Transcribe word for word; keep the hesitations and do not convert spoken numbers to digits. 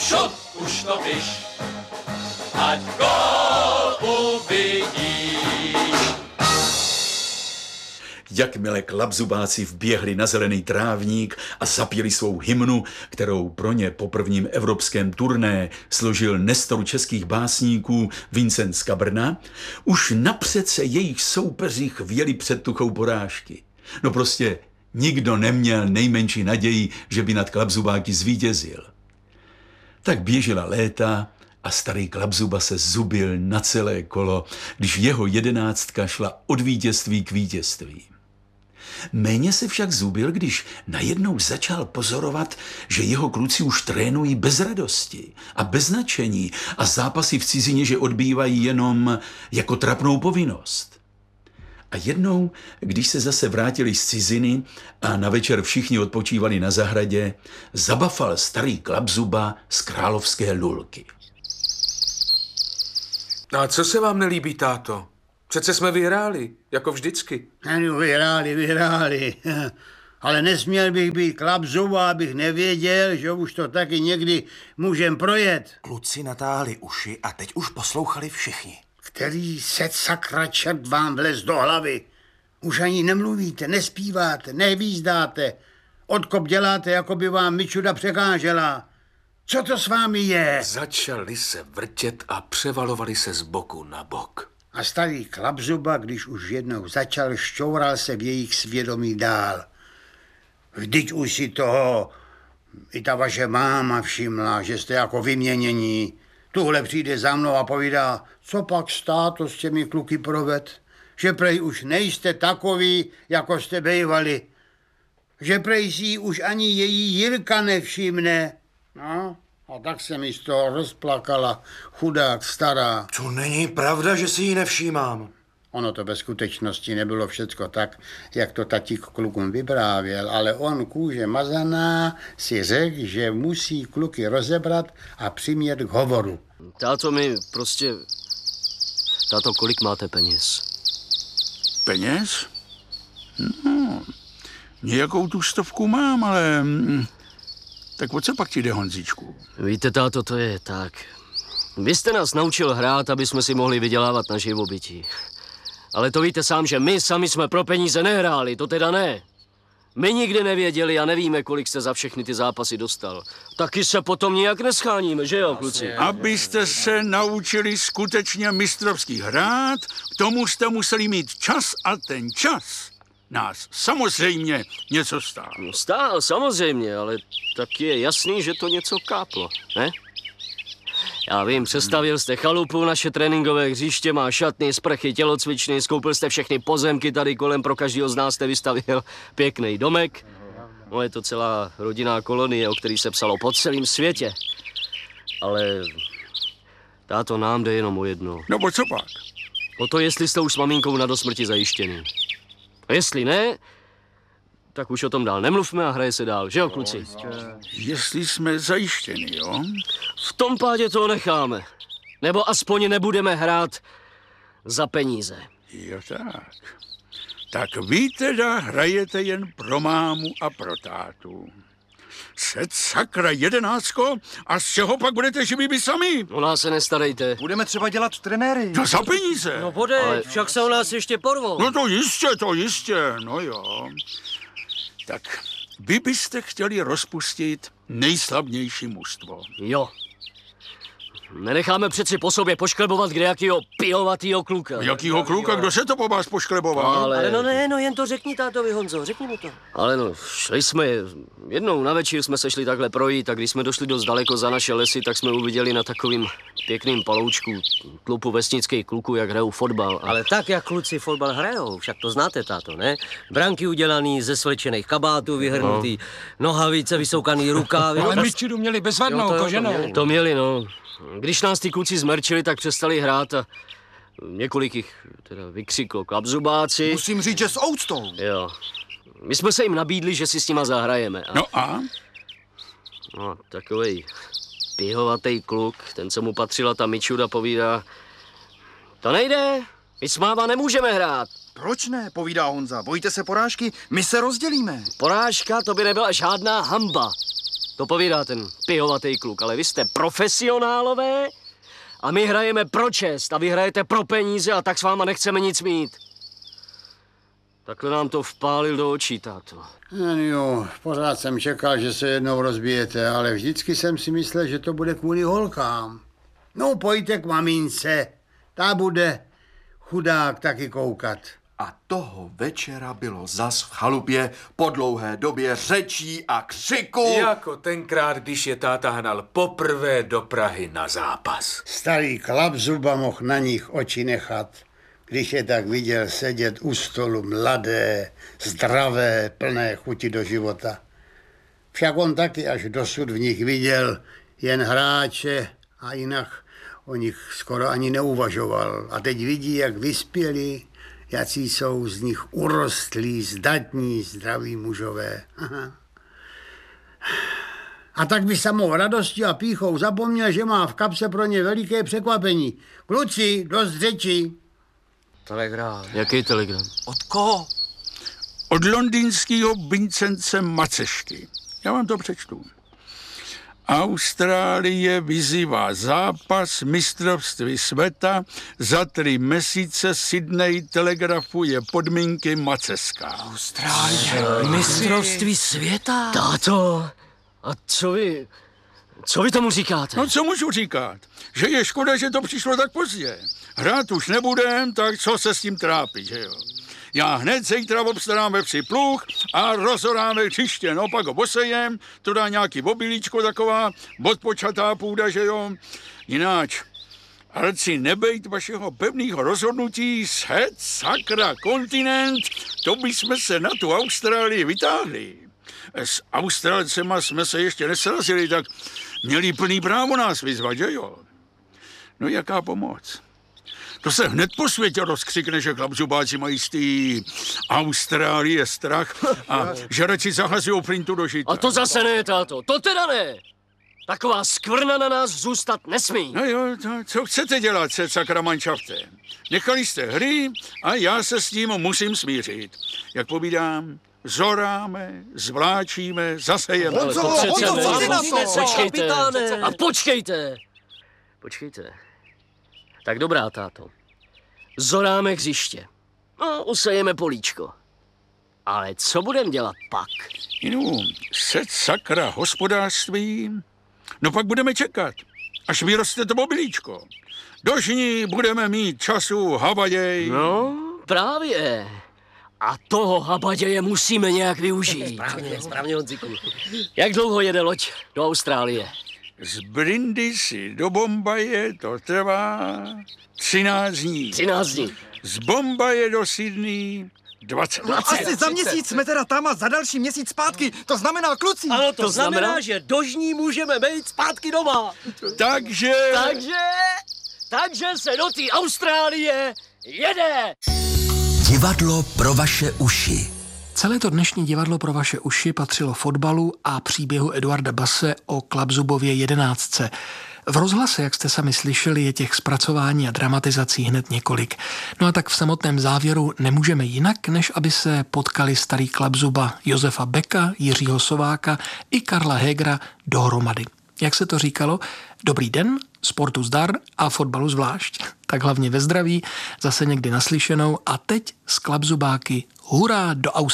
šup, už to piš, ať gól uvidíš. Jakmile klapzubáci vběhli na zelený trávník a zapěli svou hymnu, kterou pro ně po prvním evropském turné složil nestor českých básníků Vincent z Brna, už napřed se jejich soupeři chvěli před tuchou porážky. No prostě nikdo neměl nejmenší naději, že by nad klapzubáky zvítězil. Tak běžela léta a starý klapzuba se zubil na celé kolo, když jeho jedenáctka šla od vítězství k vítězství. Méně se však zubil, když najednou začal pozorovat, že jeho kluci už trénují bez radosti a bez nadšení a zápasy v cizině, že odbývají jenom jako trapnou povinnost. A jednou, když se zase vrátili z ciziny a na večer všichni odpočívali na zahradě, zabafal starý klapzuba z královské lulky. A co se vám nelíbí, táto? Přece jsme vyhráli, jako vždycky. Ano, vyhráli, vyhráli. Ale nesměl bych být klapzuba, abych nevěděl, že už to taky někdy můžem projet. Kluci natáhli uši a teď už poslouchali všichni. Který set sakra čert vám vlez do hlavy. Už ani nemluvíte, nespíváte, nevízdáte. Odkop děláte, jako by vám Mičuda překážela. Co to s vámi je? Začali se vrtět a převalovali se z boku na bok. A starý klapzuba, když už jednou začal, šťoural se v jejich svědomí dál. Vždyť už si toho i ta vaše máma všimla, že jste jako vyměnění. Tuhle přijde za mnou a povídá, co pak státo s těmi kluky proved? Že prej už nejste takový, jako jste bejvali. Že prej si už ani její Jirka nevšimne. No, a tak se mi z toho rozplakala, chudák stará. To není pravda, že si ji nevšímám. Ono to ve skutečnosti nebylo všecko tak, jak to tatík klukům vyprávěl, ale on kůže mazaná si řekl, že musí kluky rozebrat a přimět k hovoru. Táto, mi prostě... Táto, kolik máte peněz? Peněz? No, nějakou tu stovku mám, ale... Tak o co pak ti jde, Honzíčku? Víte, táto, to je tak. Vy jste nás naučil hrát, aby jsme si mohli vydělávat na živobytí. Ale to víte sám, že my sami jsme pro peníze nehráli, to teda ne. My nikdy nevěděli a nevíme, kolik jste za všechny ty zápasy dostal. Taky se potom nijak nescháníme, že jo, kluci? Abyste se naučili skutečně mistrovský hrát, k tomu jste museli mít čas a ten čas nás samozřejmě něco stál. No stál, samozřejmě, ale tak je jasný, že to něco káplo, ne? Já vím, přestavil jste chalupu, naše tréninkové hřiště, má šatny, sprchy, tělocvičny, skoupil jste všechny pozemky tady kolem, pro každého z nás jste vystavil pěkný domek. No je to celá rodinná kolonie, o který se psalo po celém světě. Ale táto, nám jde jenom o jedno. No o co pak? O to, jestli jste už s maminkou na dosmrti zajištěný. A jestli ne, tak už o tom dál nemluvme a hraje se dál, že jo, kluci? Jestli jsme zajištěni, jo? V tom pádě to necháme. Nebo aspoň nebudeme hrát za peníze. Jo, tak. Tak vy teda hrajete jen pro mámu a pro tátu. Set sakra jedenáctko, a z čeho pak budete živí vy sami? O nás se nestarejte. Budeme třeba dělat trenéry. No za peníze. No bude, ale... však se o nás ještě porvou. No to jistě, to jistě, no jo. Tak vy byste chtěli rozpustit nejslavnější mužstvo. Jo. Nenecháme přeci po sobě pošklebovat kdejakýho pijovatýho kluka. Jakýho kluka? Kdo se to po vás poškleboval? Ale... Ale no ne, no jen to řekni tátovi, Honzo, řekni mu to. Ale no, šli jsme, jednou na večer jsme se šli takhle projít a když jsme došli dost daleko za naše lesy, tak jsme uviděli na takovým pěkným paloučku klubu vesnických kluků, jak hrajou fotbal. A... Ale tak, jak kluci fotbal hrajou, však to znáte, táto, ne? Branky udělaný ze svlečených kabátů, vyhrnutý, no. Nohavice, vysoukaný rukávy. Ale Mičidu měli bezvadnou, Jo, to- koženou. to měli. To měli, no. Když nás ty kluci zmrčili, tak přestali hrát a několik jich teda vykřiklo klapzubáci. Musím říct, že s ouctou. Jo. My jsme se jim nabídli, že si s nima zahrajeme. A... No a? No, takovej pihovatej kluk, ten, co mu patřila ta Mičuda, povídá, to nejde, my s máma nemůžeme hrát. Proč ne, povídá Honza. Bojíte se porážky? My se rozdělíme. Porážka, to by nebyla žádná hamba. To povídá ten pihovatý kluk, ale vy jste profesionálové a my hrajeme pro čest a vy hrajete pro peníze a tak s váma nechceme nic mít. Takhle nám to vpálil do očí, táto. Jen jo, pořád jsem čekal, že se jednou rozbijete, ale vždycky jsem si myslel, že to bude kvůli holkám. No, pojďte k mamince, ta bude chudák taky koukat. A toho večera bylo zas v chalupě po dlouhé době řečí a křiku. Jako tenkrát, když je táta hnal poprvé do Prahy na zápas. Starý Klapzuba mohl na nich oči nechat, když je tak viděl sedět u stolu mladé, zdravé, plné chuti do života. Však on taky až dosud v nich viděl jen hráče a jinak o nich skoro ani neuvažoval. A teď vidí, jak vyspěli, jací jsou z nich urostlí, zdatní, zdraví mužové. Aha. A tak by samou radostí a pýchou zapomněl, že má v kapse pro ně veliké překvapení. Kluci, dost řečí. Telegram. Jaký telegram? Od koho? Od londýnského Vincence Macešky. Já vám to přečtu. Austrálie vyzývá zápas mistrovství světa. Za tři měsíce Sydney telegrafuje podmínky Maceska. Austrálie. Mistrovství světa? Táto, a co vy, co vy tomu říkáte? No co můžu říkat? Že je škoda, že to přišlo tak pozdě. Hrát už nebudem, tak co se s tím trápit, že jo? Já hned zítra obstarám ve vsi pluh a rozoráme hřiště, no pak ho osejem, to dá nějaký obilíčko taková, odpočatá půda, že jo? Jináč, radci nebejt vašeho pevného rozhodnutí, set, sakra, kontinent, to bychom se na tu Austrálii vytáhli. S Australcema jsme se ještě nesrazili, tak měli plný právo nás vyzvat, že jo? No jaká pomoc? To se hned po světě rozkřikne, že Klapzubáci mají z té Austrálie strach a že radši zahazují printu do žita. A to zase ne, táto, to teda ne. Taková skvrna na nás zůstat nesmí. No jo, to, co chcete dělat se sakra manšafte? Nechali jste hry a já se s tím musím smířit. Jak povídám, zoráme, zvláčíme, zasejeme. Ale to přece ne. Počkejte. A počkejte. Počkejte. Tak dobrá, táto. Zoráme hřiště. No, usejeme políčko. Ale co budeme dělat pak? Inu, set sakra hospodářství. No pak budeme čekat, až vyroste to mobilíčko. Do žní budeme mít času habaděj. No, právě. A toho habaděje musíme nějak využít. Správně, správně, Honziku. Jak dlouho jede loď do Austrálie? Z Brindisi do Bombaje to trvá třináct dní. třináct dní. Z Bombaje do Sydney dvacet. Asi za měsíc jsme teda tam a za další měsíc zpátky. To znamená, kluci. Ano, to, to znamená, znamená, že do žní můžeme být zpátky doma. Takže... Takže... Takže se do té Austrálie jede! Divadlo pro vaše uši. Celé to dnešní divadlo pro vaše uši patřilo fotbalu a příběhu Eduarda Basse o Klapzubově jedenáctce. V rozhlase, jak jste sami slyšeli, je těch zpracování a dramatizací hned několik. No a tak v samotném závěru nemůžeme jinak, než aby se potkali starý Klapzuba Josefa Beka, Jiřího Sováka i Karla Hegera dohromady. Jak se to říkalo? Dobrý den, sportu zdar a fotbalu zvlášť. Tak hlavně ve zdraví, zase někdy naslyšenou a teď s Klapzubáky hurá do Austrálie.